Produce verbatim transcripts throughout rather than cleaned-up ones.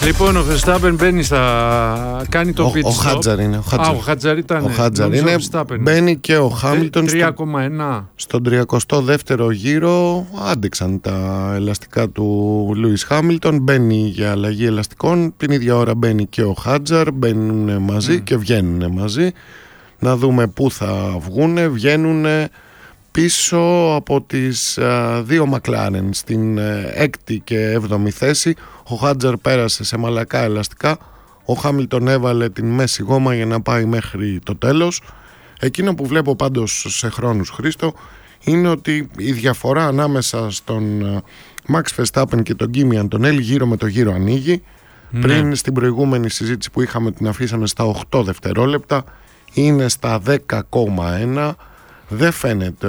Λοιπόν, ο Verstappen μπαίνει στα... κάνει το pit stop. Ο Χάτζαρ είναι. Ο Χάτζαρ, Α, ο Χάτζαρ ήταν. Ο Χάτζαρ είναι. Μπαίνει και ο Χάμιλτον. τρία κόμμα ένα. Στο, στον τριακοστό δεύτερο γύρο άντεξαν τα ελαστικά του Λούις Χάμιλτον. Μπαίνει για αλλαγή ελαστικών. Την ίδια ώρα μπαίνει και ο Χάτζαρ. Μπαίνουν μαζί mm. και βγαίνουν μαζί. Να δούμε πού θα βγούνε. Βγαίνουν πίσω από τις α, δύο Μακλάρεν στην ε, έκτη και έβδομη θέση. Ο Χάτζαρ πέρασε σε μαλακά ελαστικά. Ο Χάμιλτον έβαλε την μέση γόμα για να πάει μέχρι το τέλος. Εκείνο που βλέπω πάντως σε χρόνους, Χρήστο, είναι ότι η διαφορά ανάμεσα στον Max Verstappen και τον Kimi Antonelli γύρω με το γύρο ανοίγει. Ναι. Πριν στην προηγούμενη συζήτηση που είχαμε την αφήσαμε στα οκτώ δευτερόλεπτα. Είναι στα δέκα κόμμα ένα. Δεν φαίνεται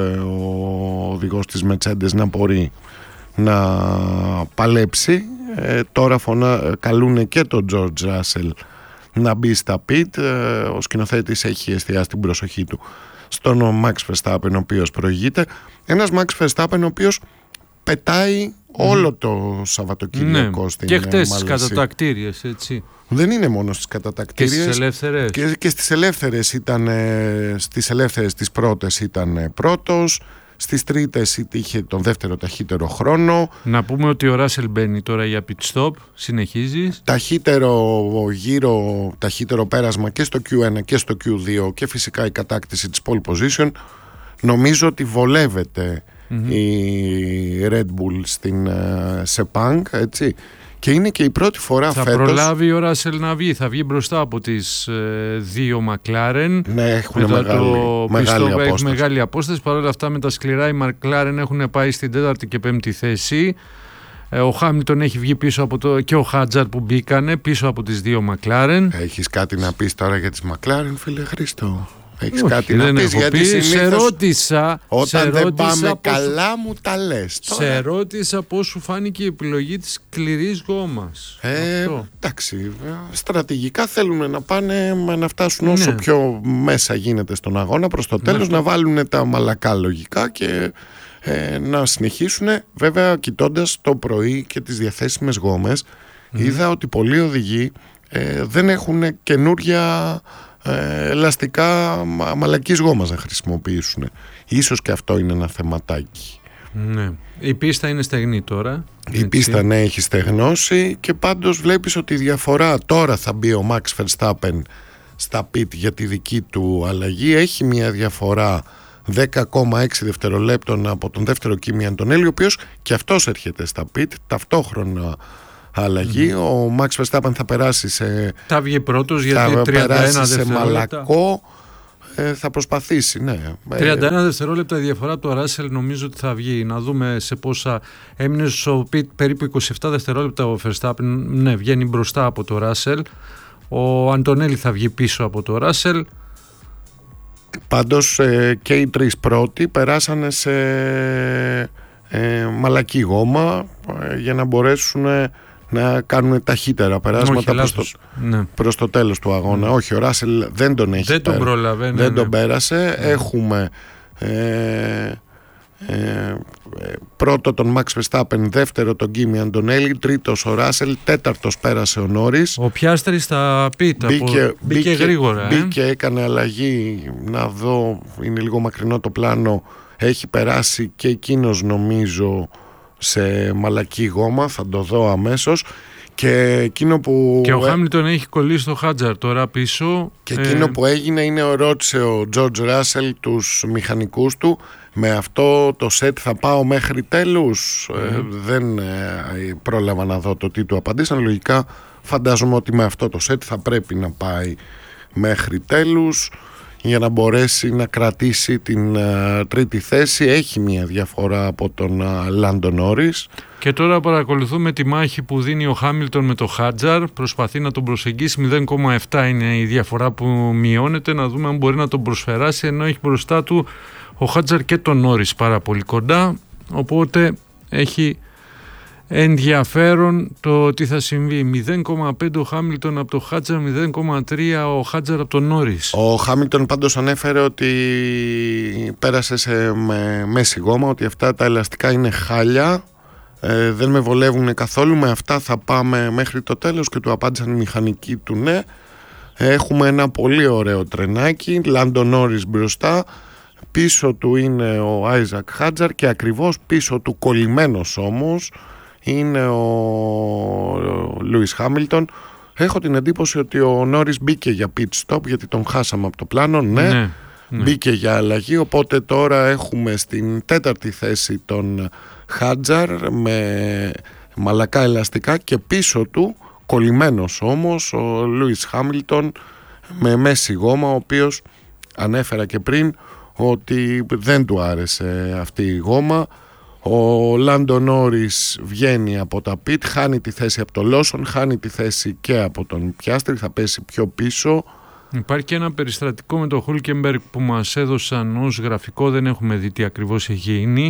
ο οδηγός της Mercedes να μπορεί να παλέψει. Ε, τώρα φωνα... καλούν και τον George Russell να μπει στα pit. Ε, ο σκηνοθέτης έχει εστιάσει την προσοχή του στον Max Verstappen, ο οποίος προηγείται. Ένας Max Verstappen ο οποίος πετάει mm. όλο το Σαββατοκύριακο ναι. στην και χτες στις κατατακτήριες, έτσι. Δεν είναι μόνο στις κατατακτήριες. Και στις ελεύθερες. Και, και στις ελεύθερες ήταν, στις ελεύθερες τις πρώτες ήταν πρώτος. Στις τρίτες είχε τον δεύτερο ταχύτερο χρόνο. Να πούμε ότι ο Ράσελ μπαίνει τώρα για pit stop. Συνεχίζει. Ταχύτερο γύρο, ταχύτερο πέρασμα και στο κιου ένα και στο κιου δύο και φυσικά η κατάκτηση της pole position. Νομίζω ότι βολεύεται mm-hmm. η Red Bull στην Sepang, έτσι. Και είναι και η πρώτη φορά θα φέτος. Θα προλάβει ο Ράσελ να βγει. Θα βγει μπροστά από τις ε, δύο Μακλάρεν. Ναι, έχουν μεγάλη, το μεγάλη, πιστό, απόσταση. μεγάλη απόσταση. Παρ' όλα αυτά με τα σκληρά οι Μακλάρεν έχουν πάει στην τέταρτη και πέμπτη θέση. Ε, ο Χάμιλτον έχει βγει πίσω από το... και ο Χάτζαρ που μπήκανε πίσω από τις δύο Μακλάρεν. Έχεις κάτι να πεις τώρα για τις Μακλάρεν, φίλε Χρήστο? Έχεις Όχι, κάτι να πεις? Γιατί πει, συνήθως σε ρώτησα, όταν σε δεν ρώτησα πάμε πώς, καλά μου τα λες τώρα. Σε ρώτησα πώς σου φάνηκε η επιλογή της σκληρής γόμας. ε, Εντάξει, στρατηγικά θέλουν να πάνε να φτάσουν όσο ναι. πιο μέσα γίνεται στον αγώνα προς το τέλος, ναι. να βάλουν τα μαλακά λογικά και ε, να συνεχίσουν. Βέβαια, κοιτώντας το πρωί και τις διαθέσιμες γόμες, mm. είδα ότι πολλοί οδηγοί ε, δεν έχουν καινούρια ε, ελαστικά μα, μαλακής γόμας να χρησιμοποιήσουν. Ίσως και αυτό είναι ένα θεματάκι. Ναι. Η πίστα είναι στεγνή τώρα. Η έτσι. πίστα ναι έχει στεγνώσει και πάντως βλέπεις ότι η διαφορά τώρα θα μπει ο Max Verstappen στα pit για τη δική του αλλαγή. Έχει μια διαφορά δέκα κόμμα έξι δευτερολέπτων από τον δεύτερο Kimi Antonelli, ο οποίος και αυτός έρχεται στα pit ταυτόχρονα αλλαγή. Mm. Ο Max Verstappen θα περάσει σε θα βγει πρώτος γιατί τριάντα ένα σε μαλακό ε, θα προσπαθήσει, ναι. τριάντα ένα δευτερόλεπτα διαφορά από το Ράσελ νομίζω ότι θα βγει. Να δούμε σε πόσα έμεινε στο pit, περίπου είκοσι επτά δευτερόλεπτα ο Verstappen, ναι, βγαίνει μπροστά από το Ράσελ. Ο Αντωνέλη θα βγει πίσω από το Ράσελ. Πάντως ε, και οι τρεις πρώτοι περάσανε σε ε, μαλακή γόμα ε, για να μπορέσουν ε, να κάνουν ταχύτερα περάσματα προς το, ναι. προς το τέλος του αγώνα. Mm. Όχι, ο Ράσελ δεν τον έχει δεν τον πρόλαβε, ναι, δεν ναι. τον πέρασε. Mm. Έχουμε ε, ε, πρώτο τον Max Verstappen, δεύτερο τον Kimi Antonelli, τρίτος ο Ράσελ, τέταρτος πέρασε ο Νόρις. Ο Πιάστρι στα πίτα μπήκε, μπήκε, μπήκε γρήγορα. Μπήκε, ε? έκανε αλλαγή, να δω, είναι λίγο μακρινό το πλάνο, έχει περάσει και εκείνος νομίζω σε μαλακή γόμα, θα το δω αμέσως. Και εκείνο που. Και ο Χάμιλτον έχει κολλήσει το Χάτζαρ τώρα πίσω. Και εκείνο ε... που έγινε είναι ρώτησε ο George Russell τους μηχανικούς του, με αυτό το σετ θα πάω μέχρι τέλους. Mm. Ε, δεν ε, πρόλαβα να δω το τι του απαντήσαν. Λογικά φαντάζομαι ότι με αυτό το σετ θα πρέπει να πάει μέχρι τέλους για να μπορέσει να κρατήσει την uh, τρίτη θέση. Έχει μια διαφορά από τον Λάντο uh, Νόρις. Και τώρα παρακολουθούμε τη μάχη που δίνει ο Χάμιλτον με το Χάτζαρ. Προσπαθεί να τον προσεγγίσει. μηδέν κόμμα επτά είναι η διαφορά που μειώνεται. Να δούμε αν μπορεί να τον προσφεράσει, ενώ έχει μπροστά του ο Χάτζαρ και τον Νόρις πάρα πολύ κοντά. Οπότε έχει ενδιαφέρον το τι θα συμβεί. Μηδέν κόμμα πέντε ο Χάμιλτον από το Χάτζαρ, μηδέν κόμμα τρία ο Χάτζαρ από τον Νόρις. Ο Χάμιλτον πάντως ανέφερε ότι πέρασε σε με μέση γόμα, ότι αυτά τα ελαστικά είναι χάλια. ε, δεν με βολεύουν καθόλου, με αυτά θα πάμε μέχρι το τέλος, και του απάντησαν οι μηχανικοί του ναι. Έχουμε ένα πολύ ωραίο τρενάκι, Λάντο Νόρις μπροστά, πίσω του είναι ο Άιζακ Χάτζαρ και ακριβώς πίσω του, κολλημένος όμως, είναι ο Λούις Χάμιλτον. Έχω την εντύπωση ότι ο Νόρις μπήκε για pit stop, γιατί τον χάσαμε από το πλάνο, ναι, ναι, ναι. Μπήκε για αλλαγή, οπότε τώρα έχουμε στην τέταρτη θέση τον Χάτζαρ με μαλακά ελαστικά και πίσω του, κολλημένος όμως, ο Λούις Χάμιλτον με μέση γόμα, ο οποίος ανέφερα και πριν ότι δεν του άρεσε αυτή η γόμα. Ο Λάντο Νόρις βγαίνει από τα πιτ, χάνει τη θέση από τον Λόσον, χάνει τη θέση και από τον Πιάστρι, θα πέσει πιο πίσω. Υπάρχει και ένα περιστατικό με τον Χούλκεμπεργκ που μας έδωσαν ως γραφικό, δεν έχουμε δει τι ακριβώς έχει γίνει.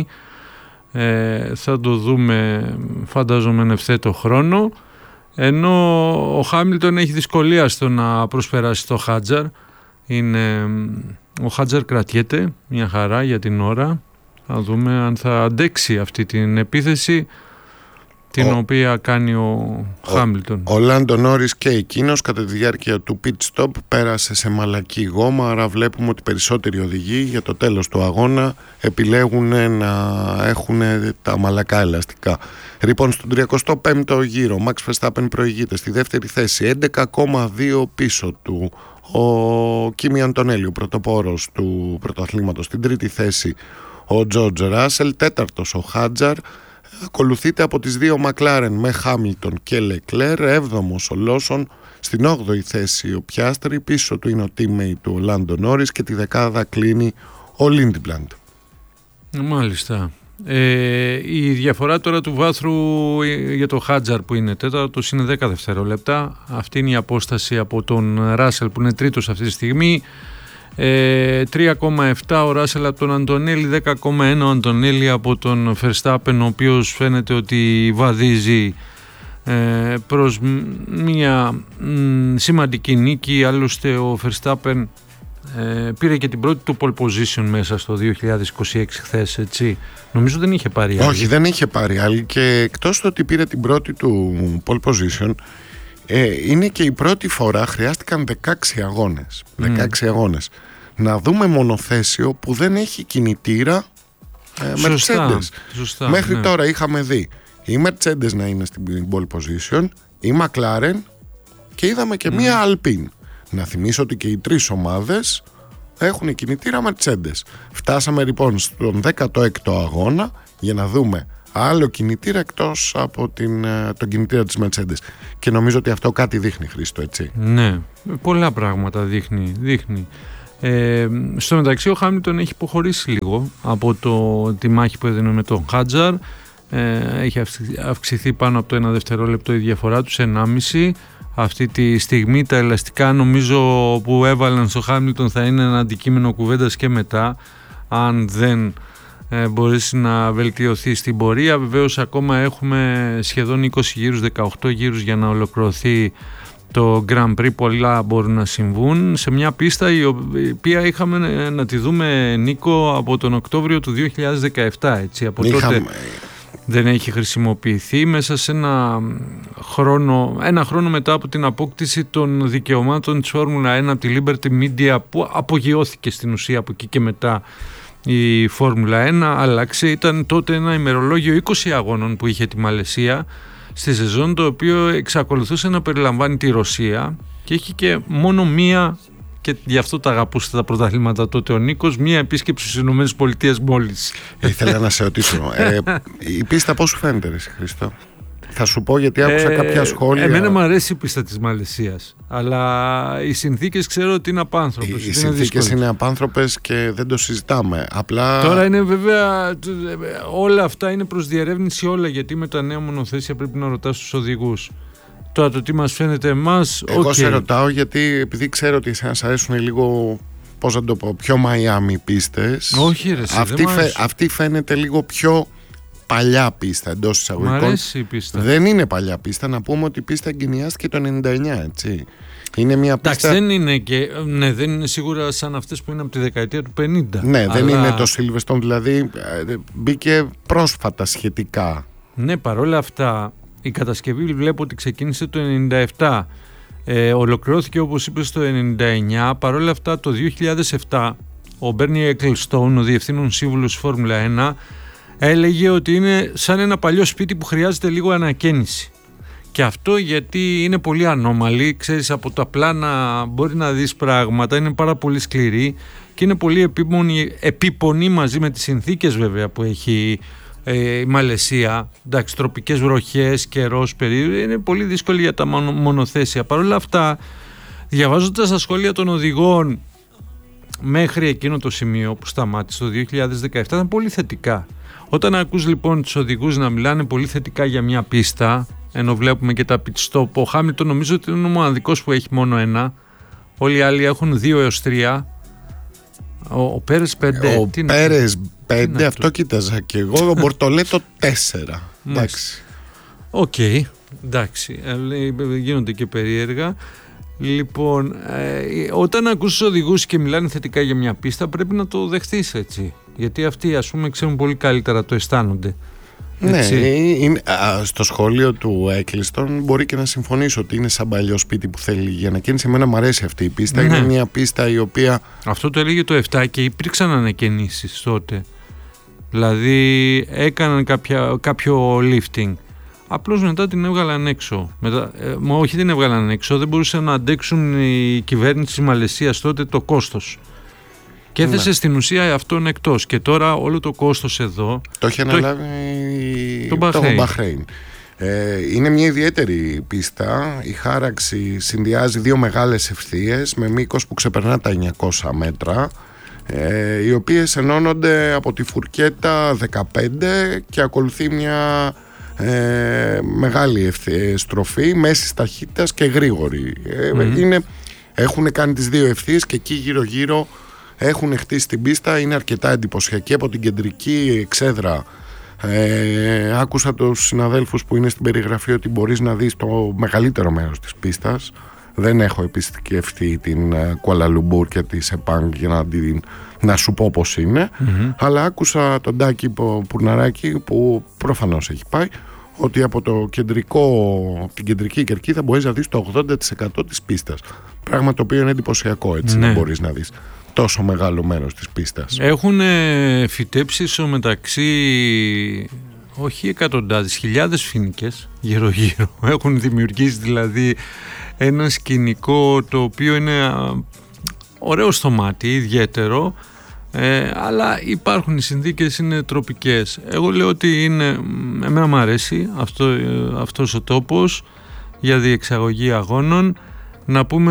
Ε, θα το δούμε φαντάζομαι εν ευθέτω χρόνο. Ενώ ο Χάμιλτον έχει δυσκολία στο να προσπεράσει το Χάτζαρ. Είναι, ο Χάτζαρ κρατιέται μια χαρά για την ώρα. Θα δούμε αν θα αντέξει αυτή την επίθεση την ο, οποία κάνει ο Χάμιλτον. Ο, ο Λάντο Νόρις και εκείνος κατά τη διάρκεια του pit stop πέρασε σε μαλακή γόμα, άρα βλέπουμε ότι περισσότεροι οδηγοί για το τέλος του αγώνα επιλέγουν να έχουν τα μαλακά ελαστικά. Λοιπόν, στον τριακοστό πέμπτο γύρο Max Verstappen προηγείται στη δεύτερη θέση, έντεκα κόμμα δύο πίσω του ο Κίμι Αντονέλη, ο πρωτοπόρος του πρωταθλήματος. Στην τρίτη θέση ο Τζορτζ Ράσελ, τέταρτος ο Χάτζαρ. Ακολουθείται από τις δύο Μακλάρεν με Χάμιλτον και Λεκλέρ, έβδομος ο Λόσον, στην όγδοη θέση ο Πιάστρι, πίσω του είναι ο teammate του ο Λάντο Νόρις και τη δεκάδα κλείνει ο Λίντιμπλαντ. Μάλιστα. Ε, η διαφορά τώρα του βάθρου για το Χάτζαρ που είναι τέταρτος είναι δέκα δευτερόλεπτα. Αυτή είναι η απόσταση από τον Ράσελ που είναι τρίτος αυτή τη στιγμή. Ε, τρία κόμμα επτά ο Ράσελ από τον Αντονέλη, δέκα κόμμα ένα ο Αντονέλη από τον Verstappen, ο οποίος φαίνεται ότι βαδίζει ε, προς μια μ, σημαντική νίκη. Άλλωστε ο Verstappen ε, πήρε και την πρώτη του pole position μέσα στο δύο χιλιάδες είκοσι έξι χθες, έτσι. Νομίζω δεν είχε πάρει άλλη. Όχι, δεν είχε πάρει άλλη, και εκτός του ότι πήρε την πρώτη του pole position, ε, είναι και η πρώτη φορά, χρειάστηκαν δεκαέξι αγώνες, δεκαέξι mm. αγώνες να δούμε μονοθέσιο που δεν έχει κινητήρα ε, Mercedes. Σωστά, Μέχρι ναι. τώρα είχαμε δει η Mercedes να είναι στην pole position, η McLaren και είδαμε και mm. μία Alpine. Να θυμίσω ότι και οι τρεις ομάδες έχουν κινητήρα Mercedes. Φτάσαμε λοιπόν στον δέκατο έκτο αγώνα για να δούμε άλλο κινητήρα εκτός από την, τον κινητήρα της Mercedes. Και νομίζω ότι αυτό κάτι δείχνει, Χρήστο, έτσι. Ναι, πολλά πράγματα δείχνει, δείχνει. Ε, στο μεταξύ ο Χάμιλτον έχει υποχωρήσει λίγο από το, τη μάχη που έδινε με τον Χάτζαρ. Ε, έχει αυξηθεί πάνω από το ένα δευτερόλεπτο η διαφορά του σε ενάμιση. Αυτή τη στιγμή τα ελαστικά νομίζω που έβαλαν στο Χάμιλτον θα είναι ένα αντικείμενο κουβέντας και μετά, αν δεν ε, μπορέσει να βελτιωθεί στην πορεία. Βεβαίως ακόμα έχουμε σχεδόν είκοσι γύρους, δεκαοκτώ γύρους για να ολοκληρωθεί το Grand Prix. Πολλά μπορούν να συμβούν σε μια πίστα η οποία είχαμε να τη δούμε, Νίκο, από τον Οκτώβριο του δύο χιλιάδες δεκαεπτά, έτσι. Από Είχαμε... τότε δεν έχει χρησιμοποιηθεί. Μέσα σε ένα χρόνο, ένα χρόνο μετά από την απόκτηση των δικαιωμάτων της Φόρμουλα ένα από τη Liberty Media, που απογειώθηκε στην ουσία από εκεί και μετά η Φόρμουλα ένα, άλλαξε. Ήταν τότε ένα ημερολόγιο είκοσι αγώνων που είχε τη Μαλαισία στη σεζόν, το οποίο εξακολουθούσε να περιλαμβάνει τη Ρωσία και έχει και μόνο μία, και γι' αυτό τα αγαπούσε τα πρωταθλήματα τότε ο Νίκος, μία επίσκεψη στις Ηνωμένες Πολιτείες μόλις. Ήθελα να σε ρωτήσω, ε, η πίστα πώς σου φαίνεται, ρε Χρήστο? Θα σου πω, γιατί άκουσα ε, κάποια σχόλια. Εμένα μου αρέσει η πίστα της Μαλαισίας, αλλά οι συνθήκες ξέρω ότι είναι απάνθρωπες. Οι, οι συνθήκες είναι απάνθρωπες και δεν το συζητάμε. Απλά... Τώρα είναι βέβαια, όλα αυτά είναι προς διερεύνηση όλα, γιατί με τα νέα μονοθέσια πρέπει να ρωτάς τους οδηγούς. Τώρα το τι μας φαίνεται εμάς. Εγώ okay. σε ρωτάω γιατί επειδή ξέρω ότι εσάς αρέσουν λίγο, πώς να το πω, πιο Μαϊάμι πίστες. Όχι ρε, εσύ, αυτή, φαι, αυτή φαίνεται λίγο πιο παλιά πίστα, εντός εισαγωγικών. Μ' αρέσει η πίστα. Δεν είναι παλιά πίστα. Να πούμε ότι η πίστα εγκαινιάστηκε το ενενήντα εννιά, έτσι. Είναι μια πίστα... Εντάξει, δεν είναι και, ναι, δεν είναι σίγουρα σαν αυτές που είναι από τη δεκαετία του πενήντα. Ναι, αλλά... δεν είναι το Silverstone, δηλαδή μπήκε πρόσφατα σχετικά Ναι, παρόλα αυτά η κατασκευή βλέπω ότι ξεκίνησε το ενενήντα επτά, ε, ολοκληρώθηκε όπως είπες το ενενήντα εννιά. Παρόλα αυτά το δύο χιλιάδες επτά ο Μπέρνι Έκλστον, ο διευθύνων σύμβουλος Φόρμουλα ένα, έλεγε ότι είναι σαν ένα παλιό σπίτι που χρειάζεται λίγο ανακαίνιση. Και αυτό γιατί είναι πολύ ανώμαλη, ξέρεις, από τα πλάνα μπορεί να δεις πράγματα, είναι πάρα πολύ σκληρή και είναι πολύ επίπονη, επίπονη μαζί με τις συνθήκες βέβαια που έχει ε, η Μαλαισία. Εντάξει, τροπικές βροχές, καιρός, περίοδο, είναι πολύ δύσκολη για τα μονοθέσια. Παρ' όλα αυτά, διαβάζοντας τα σχόλια των οδηγών μέχρι εκείνο το σημείο που σταμάτησε το δύο χιλιάδες δεκαεπτά, ήταν πολύ θετικά. Όταν ακούς λοιπόν τους οδηγούς να μιλάνε πολύ θετικά για μια πίστα, ενώ βλέπουμε και τα pit stop, ο Χάμιλτον νομίζω ότι είναι ο μοναδικός που έχει μόνο ένα, όλοι οι άλλοι έχουν δύο έως τρία. Ο, ο Πέρες πέντε. Ο Πέρες πέντε, αυτό κοίταζα και εγώ. Ο Μπορτολέτο τέσσερα. Εντάξει. Οκ, okay, εντάξει, γίνονται και περίεργα. Λοιπόν, ε, όταν ακούς τους οδηγούς και μιλάνε θετικά για μια πίστα, πρέπει να το δεχτείς έτσι. Γιατί αυτοί, ας πούμε, ξέρουν πολύ καλύτερα, το αισθάνονται. Ναι, είναι, α, στο σχόλιο του Έκλειστον μπορεί και να συμφωνήσω ότι είναι σαν παλιό σπίτι που θέλει για ανακαίνιση. Εμένα μου αρέσει αυτή η πίστα. Ναι. Είναι μια πίστα η οποία. Αυτό το έλεγε το επτά και υπήρξαν ανακαινήσεις τότε. Δηλαδή έκαναν κάποια, κάποιο lifting. Απλώς μετά την έβγαλαν έξω. Μετά, ε, μα όχι την έβγαλαν έξω, δεν μπορούσαν να αντέξουν η κυβέρνηση της Μαλαισίας τότε το κόστος. Και έθεσε ναι. στην ουσία αυτόν εκτός. Και τώρα όλο το κόστος εδώ το έχει αναλάβει το, το Μπαχρέιν. Ε, είναι μια ιδιαίτερη πίστα. Η χάραξη συνδυάζει δύο μεγάλες ευθείες με μήκος που ξεπερνά τα εννιακόσια μέτρα, ε, οι οποίες ενώνονται από τη Φουρκέτα δεκαπέντε και ακολουθεί μια ε, μεγάλη στροφή μέσης ταχύτητας και γρήγορη. Ε, mm-hmm. είναι, έχουν κάνει τις δύο ευθείες και εκεί γύρω γύρω έχουν χτίσει την πίστα. Είναι αρκετά εντυπωσιακή. Από την κεντρική εξέδρα ε, άκουσα τους συναδέλφους που είναι στην περιγραφή ότι μπορείς να δεις το μεγαλύτερο μέρος της πίστας. Δεν έχω επισκεφτεί την Κουάλα Λουμπούρ και τη Σεπάνγκ για να, την, να σου πω πως είναι, mm-hmm. αλλά άκουσα τον Τάκη Πουρναράκη που προφανώς έχει πάει, ότι από το κεντρικό, την κεντρική κερκίδα μπορείς να δεις το ογδόντα τοις εκατό της πίστας. Πράγμα το οποίο είναι εντυπωσιακό, έτσι, ναι. να μπορείς να δεις τόσο μεγάλο μέρος της πίστας. Έχουν φυτέψει στο μεταξύ όχι εκατοντάδες, χιλιάδες φοίνικες γύρω γύρω. Έχουν δημιουργήσει δηλαδή ένα σκηνικό το οποίο είναι ωραίο στο μάτι, ιδιαίτερο, ε, αλλά υπάρχουν οι συνθήκες, είναι τροπικές. Εγώ λέω ότι είναι, εμένα μου αρέσει αυτό, αυτός ο τόπος για διεξαγωγή αγώνων. Να πούμε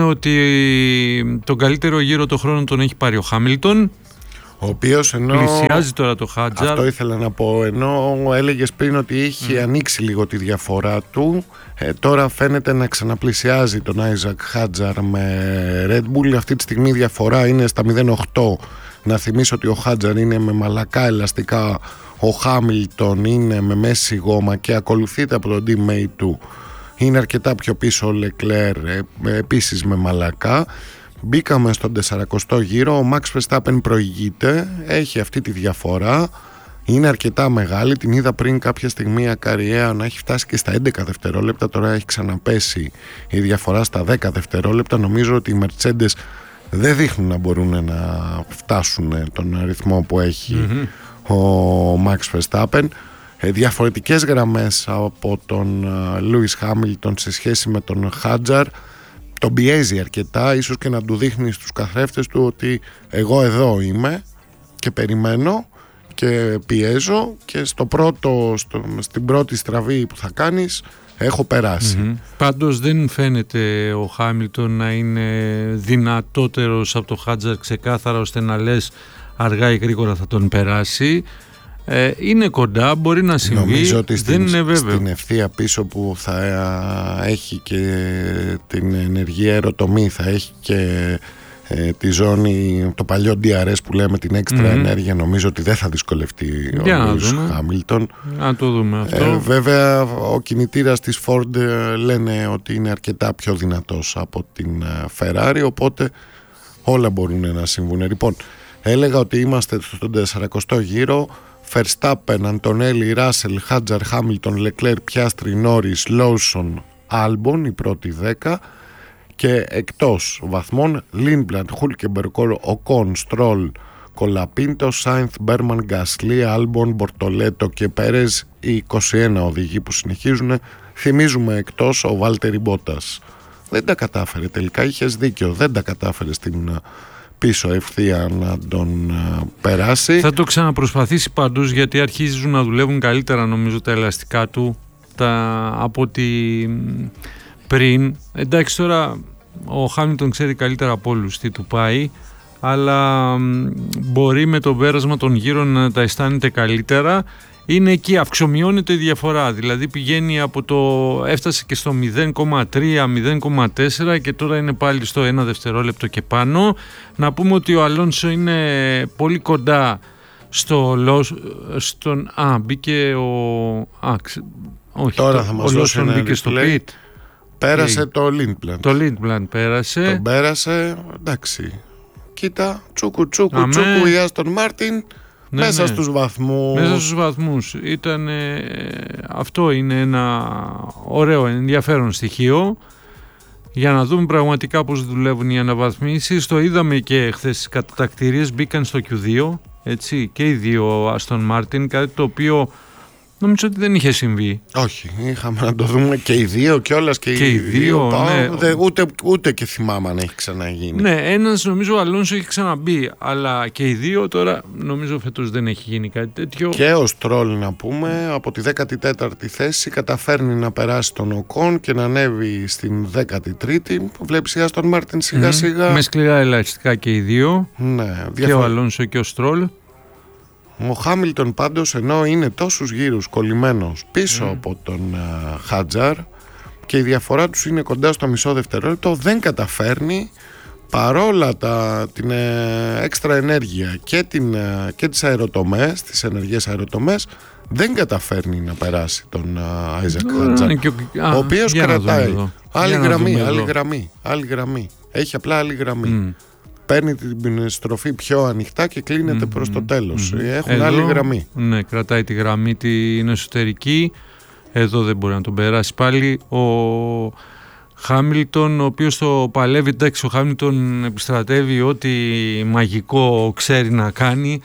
ότι τον καλύτερο γύρο το χρόνο τον έχει πάρει ο Χάμιλτον, ο οποίος ενώ πλησιάζει τώρα το Χάτζαρ. Αυτό ήθελα να πω. Ενώ έλεγες πριν ότι είχε mm. ανοίξει λίγο τη διαφορά του, ε, τώρα φαίνεται να ξαναπλησιάζει τον Άιζακ Χάτζαρ με Red Bull. Αυτή τη στιγμή η διαφορά είναι στα μηδέν κόμμα οκτώ. Να θυμίσω ότι ο Χάτζαρ είναι με μαλακά ελαστικά, ο Χάμιλτον είναι με μέση γόμα και ακολουθείται από τον teammate του. Είναι αρκετά πιο πίσω ο Λεκλέρ, ε, επίσης με μαλακά. Μπήκαμε στον τεσσαρακοστό γύρο, ο Max Verstappen προηγείται, έχει αυτή τη διαφορά, είναι αρκετά μεγάλη, την είδα πριν κάποια στιγμή ακαριέα να έχει φτάσει και στα έντεκα δευτερόλεπτα, τώρα έχει ξαναπέσει η διαφορά στα δέκα δευτερόλεπτα. Νομίζω ότι οι Mercedes δεν δείχνουν να μπορούν να φτάσουν τον αριθμό που έχει mm-hmm. ο Max Verstappen. Διαφορετικές γραμμές από τον Lewis Hamilton σε σχέση με τον Χάτζαρ. Τον πιέζει αρκετά, ίσως και να του δείχνει στους καθρέφτες του ότι εγώ εδώ είμαι και περιμένω και πιέζω και στο πρώτο, στο, στην πρώτη στραβή που θα κάνεις έχω περάσει. Mm-hmm. Πάντως δεν φαίνεται ο Χάμιλτον να είναι δυνατότερος από το Χάτζαρ ξεκάθαρα ώστε να λες αργά ή γρήγορα θα τον περάσει. Ε, είναι κοντά, μπορεί να συμβεί. Νομίζω ότι στην, δεν είναι βέβαιο. Στην ευθεία πίσω που θα έχει και την ενεργή αεροτομή, θα έχει και ε, τη ζώνη, το παλιό ντι αρ ες που λέμε, την έξτρα mm-hmm. ενέργεια, νομίζω ότι δεν θα δυσκολευτεί Για ο Λούις Χάμιλτον. Να το δούμε αυτό. Ε, βέβαια ο κινητήρας της Ford ε, λένε ότι είναι αρκετά πιο δυνατός από την ε, Ferrari, οπότε όλα μπορούν να συμβούν. Λοιπόν, έλεγα ότι είμαστε στον τεσσαρακοστό γύρο. Verstappen, Αντονέλη, Ράσελ, Χάτζαρ, Χάμιλτον, Λεκλέρ, Πιάστρι, Νόρις, Λόουσον, Άλμπον, η πρώτη δέκα. Και εκτός βαθμών Λίνμπλαντ, Χούλκεμπεργκ, Οκόν, Στρόλ, Κολαπίντο, Σάινθ, Μπέρμαν, Γκασλί, Άλμπον, Μπορτολέτο και Πέρες, οι είκοσι ένα οδηγοί που συνεχίζουν. Θυμίζουμε εκτός ο Βάλτερι Μπότας. Δεν τα κατάφερε τελικά, είχες δίκιο, δεν τα κατάφερε στην πίσω ευθεία να τον περάσει. Θα το ξαναπροσπαθήσει πάντως, γιατί αρχίζουν να δουλεύουν καλύτερα νομίζω τα ελαστικά του τα, από ότι πριν. Εντάξει, τώρα ο Χάμιλτον ξέρει καλύτερα από όλους τι του πάει, αλλά μπορεί με το πέρασμα των γύρων να τα αισθάνεται καλύτερα. Είναι εκεί, αυξομειώνεται η διαφορά, δηλαδή πηγαίνει από το, έφτασε και στο μηδέν κόμμα τρία μηδέν κόμμα τέσσερα και τώρα είναι πάλι στο ένα δευτερόλεπτο και πάνω. Να πούμε ότι ο Αλόνσο είναι πολύ κοντά στο, στον, α, μπήκε ο, α, ξε, όχι, τώρα το, θα μας ο Λόσον μπήκε στο πιτ. Πέρασε hey. το Λίντμπλαντ. Το Λίντμπλαντ πέρασε. Τον πέρασε, εντάξει. Κοίτα, τσούκου τσούκου Αμέ. τσούκου η Άστον Μάρτιν. Ναι, μέσα ναι. στους βαθμούς. Μέσα στους βαθμούς. Ήταν, ε, αυτό είναι ένα ωραίο ενδιαφέρον στοιχείο για να δούμε πραγματικά πώς δουλεύουν οι αναβαθμίσεις. Το είδαμε και χθες, οι κατατακτηρίες μπήκαν στο κιου δύο, έτσι, και οι δύο Aston Martin, κάτι το οποίο νομίζω ότι δεν είχε συμβεί. Όχι, είχαμε να το δούμε και οι δύο κιόλας και, και οι δύο. δύο πάω, ναι. δε, ούτε, ούτε και θυμάμαι αν έχει ξαναγίνει. Ναι, ένας νομίζω ο Αλόνσο έχει ξαναμπεί, αλλά και οι δύο τώρα νομίζω φέτος δεν έχει γίνει κάτι τέτοιο. Και ο Στρόλ, να πούμε, από τη δέκατη τέταρτη θέση καταφέρνει να περάσει τον Οκόν και να ανέβει στην δέκατη τρίτη. Βλέπεις η Άστον Μάρτιν σιγά mm, σιγά. Με σκληρά ελαστικά και οι δύο. Ναι, διαφορε... Και ο Αλόνσο και ο Στρόλ. Ο Χάμιλτον πάντως, ενώ είναι τόσους γύρους κολλημένος πίσω mm. από τον uh, Χάτζαρ και η διαφορά τους είναι κοντά στο μισό δευτερόλεπτο, δεν καταφέρνει παρόλα τα, την uh, έξτρα ενέργεια και, την, uh, και τις αεροτομές, τις ενεργές αεροτομές, δεν καταφέρνει να περάσει τον Άιζακ uh, Χάτζαρ, ο, ο οποίος κρατάει άλλη γραμμή, άλλη γραμμή, άλλη γραμμή, έχει απλά άλλη γραμμή. Mm. Παίρνει την στροφή πιο ανοιχτά και κλείνεται mm-hmm. προς το τέλος. Mm-hmm. Έχουν εδώ, άλλη γραμμή. Ναι, κρατάει τη γραμμή την εσωτερική. Εδώ δεν μπορεί να τον περάσει πάλι. Ο Χάμιλτον, ο οποίος το παλεύει, εντάξει, ο Χάμιλτον επιστρατεύει ό,τι μαγικό ξέρει να κάνει,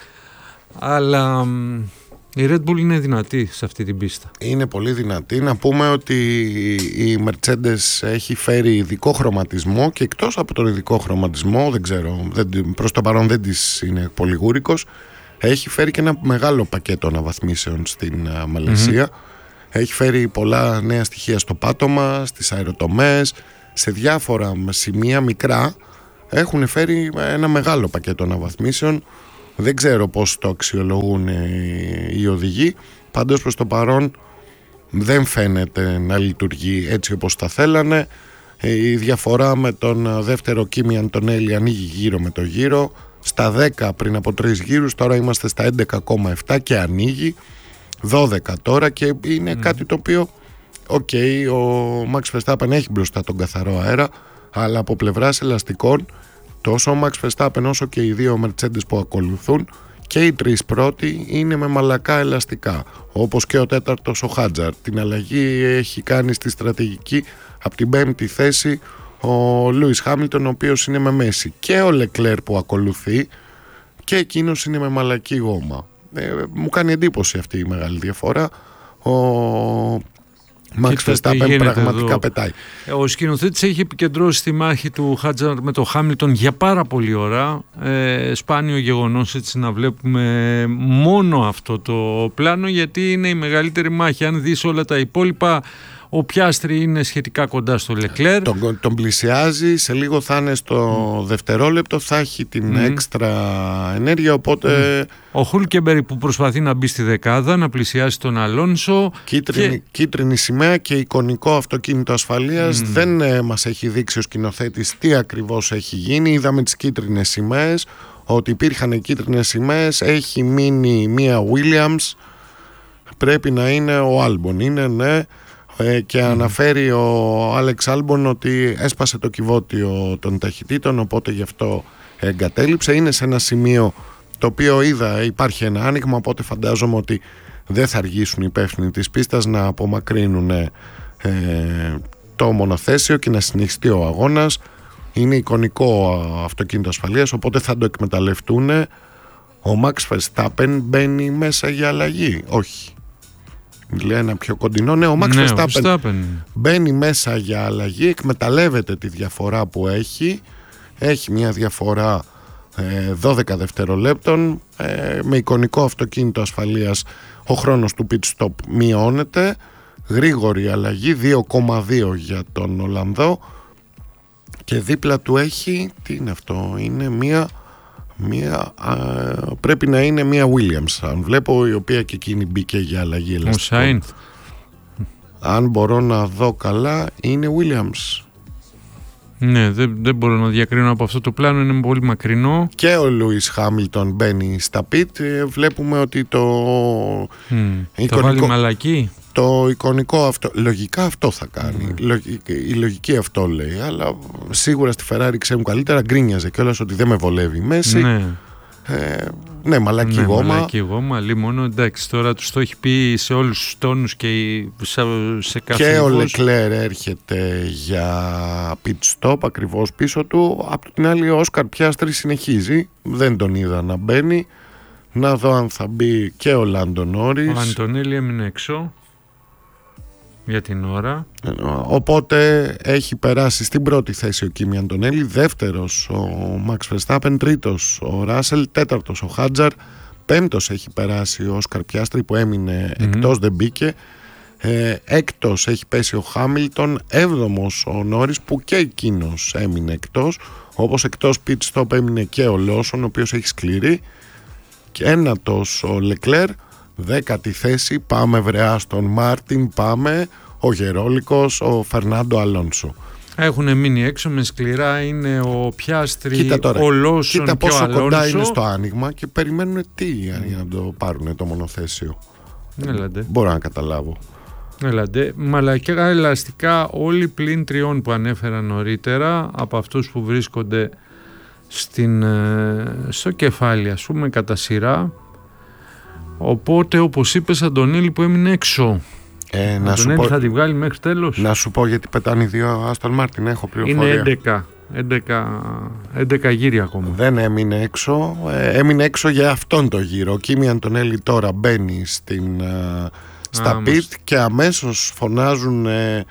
αλλά η Red Bull είναι δυνατή σε αυτή την πίστα. Είναι πολύ δυνατή. Να πούμε ότι η Mercedes έχει φέρει ειδικό χρωματισμό και εκτός από τον ειδικό χρωματισμό, δεν ξέρω, δεν, προς το παρόν δεν της είναι πολύ γούρικος, έχει φέρει και ένα μεγάλο πακέτο αναβαθμίσεων στην uh, Μαλαισία. Mm-hmm. Έχει φέρει πολλά νέα στοιχεία στο πάτωμα, στις αεροτομές, σε διάφορα σημεία μικρά. Έχουν φέρει ένα μεγάλο πακέτο αναβαθμίσεων. Δεν ξέρω πώς το αξιολογούν οι οδηγοί. Πάντως προς το παρόν δεν φαίνεται να λειτουργεί έτσι όπως τα θέλανε. Η διαφορά με τον δεύτερο Κίμι Αντονέλη ανοίγει γύρω με το γύρο. Στα δέκα πριν από τρεις γύρους, τώρα είμαστε στα έντεκα κόμμα επτά και ανοίγει δώδεκα τώρα, και είναι mm. κάτι το οποίο οκ, okay, ο Max Verstappen έχει μπροστά τον καθαρό αέρα, αλλά από πλευράς ελαστικών τόσο ο Max Verstappen όσο και οι δύο Mercedes που ακολουθούν και οι τρεις πρώτοι είναι με μαλακά ελαστικά, όπως και ο τέταρτος ο Χάτζαρ. Την αλλαγή έχει κάνει στη στρατηγική από την πέμπτη θέση ο Λούις Χάμιλτον, ο οποίος είναι με μέση, και ο Λεκλέρ που ακολουθεί και εκείνος είναι με μαλακή γόμα. ε, μου κάνει εντύπωση αυτή η μεγάλη διαφορά. Ο Max Verstappen πραγματικά εδώ πετάει. Ο σκηνοθέτης έχει επικεντρώσει τη μάχη του Χάτζαρ με το Χάμιλτον για πάρα πολλή ώρα. Ε, σπάνιο γεγονός έτσι να βλέπουμε μόνο αυτό το πλάνο, γιατί είναι η μεγαλύτερη μάχη. Αν δεις όλα τα υπόλοιπα, ο Πιάστρι είναι σχετικά κοντά στο Λεκλέρ. Τον, τον πλησιάζει, σε λίγο θα είναι στο mm. δευτερόλεπτο, θα έχει την mm. έξτρα ενέργεια, οπότε... Mm. Ο Χούλκεμπεργκ που προσπαθεί να μπει στη δεκάδα, να πλησιάσει τον Αλόνσο. Κίτρινη, και... κίτρινη σημαία και εικονικό αυτοκίνητο ασφαλείας. Mm. Δεν ε, μας έχει δείξει ο σκηνοθέτης τι ακριβώς έχει γίνει. Είδαμε τις κίτρινες σημαίες, ότι υπήρχαν κίτρινες σημαίες. Έχει μείνει μία Williams, πρέπει να είναι ο Άλμπον. Είναι, ναι. Και mm. αναφέρει ο Άλεξ Άλμπον ότι έσπασε το κυβότιο των ταχυτήτων, οπότε γι' αυτό εγκατέλειψε. Είναι σε ένα σημείο στο οποίο είδα υπάρχει ένα άνοιγμα, οπότε φαντάζομαι ότι δεν θα αργήσουν οι υπεύθυνοι της πίστας να απομακρύνουν ε, το μονοθέσιο και να συνεχιστεί ο αγώνας. Είναι εικονικό αυτοκίνητο ασφαλείας, οπότε θα το εκμεταλλευτούν. Ο Max Verstappen μπαίνει μέσα για αλλαγή. Όχι. Λέει ένα πιο κοντινό. Ναι, ο Max ναι, Verstappen, Verstappen μπαίνει μέσα για αλλαγή, εκμεταλλεύεται τη διαφορά που έχει. Έχει μια διαφορά ε, δώδεκα δευτερολέπτων. Ε, με εικονικό αυτοκίνητο ασφαλείας ο χρόνος του pit stop μειώνεται. Γρήγορη αλλαγή, δύο κόμμα δύο για τον Ολλανδό. Και δίπλα του έχει, τι είναι αυτό, είναι μια, μια α, πρέπει να είναι μια Williams, αν βλέπω, η οποία και εκείνη μπήκε για αλλαγή ελαστικών. Αν μπορώ να δω καλά, είναι Williams. Ναι, δεν, δεν μπορώ να διακρίνω από αυτό το πλάνο, είναι πολύ μακρινό. Και ο Λούις Χάμιλτον μπαίνει στα πιτ. Βλέπουμε ότι το mm, εικονικό, θα βάλει μαλακή. Το εικονικό αυτό, λογικά αυτό θα κάνει. Mm. Η λογική αυτό λέει. Αλλά σίγουρα στη Ferrari ξέρουν καλύτερα. Γκρίνιαζε κιόλας ότι δεν με βολεύει η μέση. Ναι, ε, ναι μαλακή ναι, γόμα. Μαλακή γόμα, λίμωνο. Εντάξει, τώρα τους το έχει πει σε όλους τους τόνους και σε κάθε. Και ο Λεκλέρ έρχεται για pit stop ακριβώς πίσω του. Από την άλλη ο Όσκαρ Πιάστρι συνεχίζει. Δεν τον είδα να μπαίνει. Να δω αν θα μπει και ο Λάντο Νόρις. Ο Αντωνέλη έμεινε έξω για την ώρα. Οπότε έχει περάσει στην πρώτη θέση ο Κίμι Αντωνέλη, δεύτερος ο Max Verstappen, τρίτος ο Ράσελ, τέταρτος ο Χάτζαρ, πέμπτος έχει περάσει ο Όσκαρ Πιάστρι που έμεινε mm-hmm. εκτός, δεν μπήκε, ε, έκτος έχει πέσει ο Χάμιλτον, έβδομος ο Νόρις που και εκείνος έμεινε εκτός, όπως εκτός pit stop έμεινε και ο Λόσον ο οποίος έχει σκληρή, και ένατος ο Λεκλέρ. Δέκατη θέση, πάμε βρεά στον Μάρτιν, πάμε, ο Γερόλικος, ο Φερνάντο Αλόνσο. Έχουν μείνει έξω με σκληρά, είναι ο Πιάστρι, τώρα, ο Λόσον και ο Αλόνσο. Κοίτα πόσο κοντά είναι στο άνοιγμα και περιμένουν τι για να το πάρουν το μονοθέσιο. Έλατε. Μπορώ να καταλάβω. Έλατε. Μαλακιά ελαστικά όλοι πλην τριών που ανέφερα νωρίτερα από αυτούς που βρίσκονται στην, στο κεφάλι, ας πούμε, κατά σειρά. Οπότε, όπως είπες, Αντωνίλη που έμεινε έξω. Ε, να Αντωνίλη πω, θα τη βγάλει μέχρι τέλος. Να σου πω γιατί πετάνε οι δύο Άστον Μάρτιν, έχω πληροφορία. Είναι έντεκα, έντεκα, έντεκα γύρια ακόμα. Δεν έμεινε έξω, ε, έμεινε έξω για αυτόν το γύρο. Ο Κίμι Αντωνέλη τώρα μπαίνει στην, ε, στα πιτ και αμέσως φωνάζουν ε,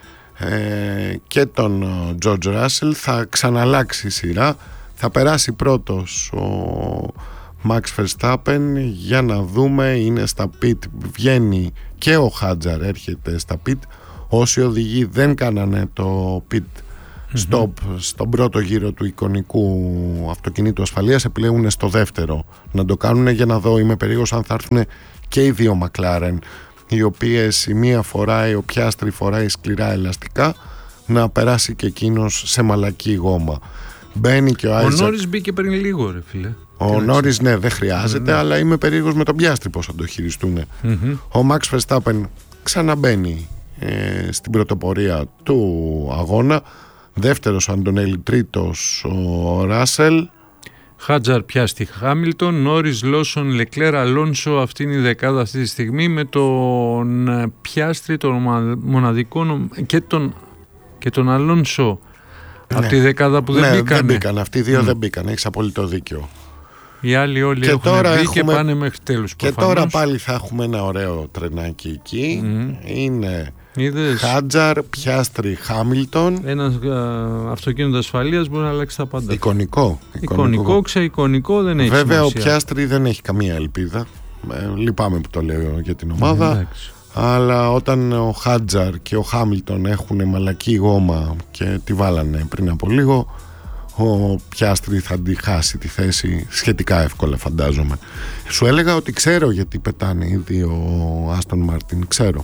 ε, και τον Τζορτζ Ράσελ. Θα ξαναλλάξει η σειρά. Θα περάσει πρώτος ο Max Verstappen, για να δούμε, είναι στα pit, βγαίνει και ο Χάτζαρ έρχεται στα pit. Όσοι οδηγοί δεν κάνανε το pit stop mm-hmm. στον πρώτο γύρο του εικονικού αυτοκινήτου ασφαλείας, επιλέγουν στο δεύτερο να το κάνουν, για να δω, είμαι περίεργος αν θα έρθουν και οι δύο McLaren, οι οποίες η μία φοράει, ο Πιάστρι φοράει σκληρά ελαστικά, να περάσει και εκείνος σε μαλακή γόμα. Μπαίνει και ο Άιζακ. Ο Νόρις μπήκε πριν λίγο, ρε φίλε. Ο Νόρις, ναι, δεν χρειάζεται, mm-hmm. αλλά είμαι περίεργος με τον Πιάστρι πώς θα το χειριστούν. Mm-hmm. Ο Max Verstappen ξαναμπαίνει ε, στην πρωτοπορία του αγώνα. Δεύτερος ο Αντωνέλη, τρίτος ο Ράσελ. Χάτζαρ Πιάστη Χάμιλτον, Νόρις, Λόσον, Λεκλέρ, Αλόνσο. Αυτή είναι η δεκάδα αυτή τη στιγμή, με τον Πιάστρι, τον μοναδικό, και τον, και τον Αλόνσο. Ναι. Από τη δεκάδα που δεν ναι, μπήκαν. Δεν μπήκαν. Αυτοί οι δύο mm. δεν μπήκαν. Έχεις απόλυτο δίκιο. Οι άλλοι όλοι και έχουν τώρα μπει έχουμε... και πάνε μέχρι τέλους. Και προφανώς. Τώρα πάλι θα έχουμε ένα ωραίο τρενάκι εκεί. Mm. Είναι Είδες. Χάτζαρ, Πιάστρι, Χάμιλτον. Ένας α, αυτοκίνητο ασφαλείας μπορεί να αλλάξει τα πάντα. Εικονικό. Εικονικό, ξεεικονικό δεν έχει Βέβαια σημασία. Ο Πιάστρι δεν έχει καμία ελπίδα. Ε, λυπάμαι που το λέω για την ομάδα. Mm, αλλά όταν ο Χάτζαρ και ο Χάμιλτον έχουν μαλακή γόμα και τη βάλανε πριν από λίγο, ο Πιάστρι θα τη χάσει τη θέση σχετικά εύκολα, φαντάζομαι. Σου έλεγα ότι ξέρω γιατί πετάνε οι δύο Άστον Μάρτιν. Ξέρω.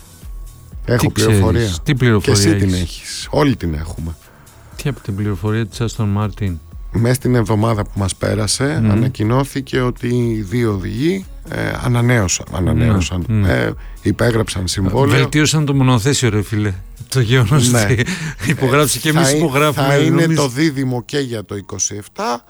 Έχω τι πληροφορία. Ξέρεις, τι πληροφορία και εσύ έχεις? την έχεις. Όλοι την έχουμε. Τι από την πληροφορία της Άστον Μάρτιν? Μέσα στην εβδομάδα που μας πέρασε mm. ανακοινώθηκε ότι οι δύο οδηγοί ε, ανανέωσαν, ανανέωσαν mm. ε, υπέγραψαν συμβόλαιο. Βελτίωσαν το μονοθέσιο, ρε φίλε. Το γεγονός ναι. ότι υπογράψει και εμείς υπογράφουμε. Θα είναι νομίζω... το δίδυμο και για το είκοσι επτά.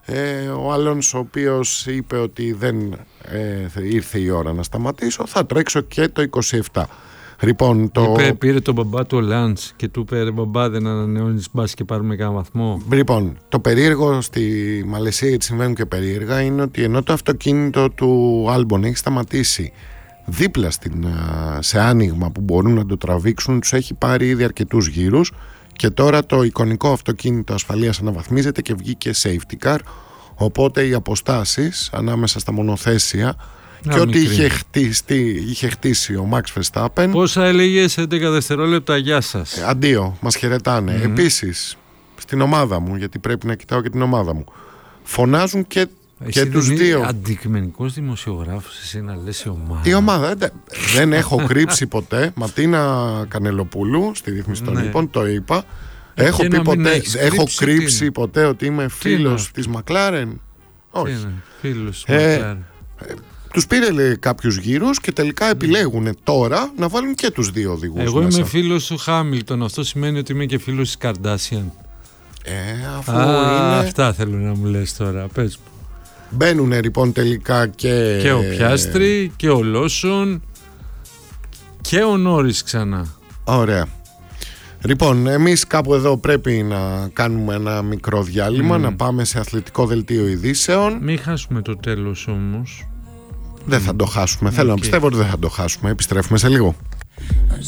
Ε, ο Αλόνσο, ο οποίος είπε ότι δεν ε, ήρθε η ώρα να σταματήσω, θα τρέξω και το είκοσι επτά. Λοιπόν, το... Είπε, πήρε τον μπαμπά του ο Λάντς και του είπε, μπαμπά, δεν ανανεώνεις, μπας και πάρουμε κανένα βαθμό. Λοιπόν, το περίεργο στη Μαλαισία, γιατί συμβαίνουν και περίεργα, είναι ότι ενώ το αυτοκίνητο του Άλμπον έχει σταματήσει δίπλα στην, σε άνοιγμα που μπορούν να το τραβήξουν, τους έχει πάρει ήδη αρκετούς γύρους και τώρα το εικονικό αυτοκίνητο ασφαλείας αναβαθμίζεται και βγήκε safety car, οπότε οι αποστάσεις ανάμεσα στα μονοθέσια να, και ό,τι είχε, είχε χτίσει ο Max Verstappen. Πόσα έλεγες, έντεκα δευτερόλεπτα, γεια σας. Ε, αντίο, μας χαιρετάνε. Mm-hmm. Επίσης, στην ομάδα μου, γιατί πρέπει να κοιτάω και την ομάδα μου, φωνάζουν και, και τους δύο. Αντικειμενικός δημοσιογράφος, εσύ να λες η ομάδα. Η ομάδα, δε, δεν έχω κρύψει ποτέ. Ματίνα Κανελοπούλου, στη ρύθμιση των λοιπόν, το είπα. Έχω, πει ποτέ, έχω κρύψει τι ποτέ ότι είμαι φίλος της Μακλάρεν. Όχι. Φίλος της Μακλάρεν. Τους πήρε, λέει, κάποιους γύρους και τελικά επιλέγουν τώρα να βάλουν και τους δύο οδηγούς. Εγώ μέσα. είμαι φίλος του Χάμιλτον. Αυτό σημαίνει ότι είμαι και φίλος της Καρντάσιαν. Ε, αφού Α, είναι... Αυτά θέλω να μου λες τώρα. Πες μου. Μπαίνουν λοιπόν τελικά και... Και ο Πιάστρι και ο Λόσον και ο Νόρις ξανά. Ωραία. Λοιπόν, εμείς κάπου εδώ πρέπει να κάνουμε ένα μικρό διάλειμμα, mm. να πάμε σε αθλητικό δελτίο ειδήσεων. Μην χάσουμε το τέλος όμως. Δεν θα το χάσουμε. Okay. Θέλω να πιστεύω ότι δεν θα το χάσουμε. Επιστρέφουμε σε λίγο.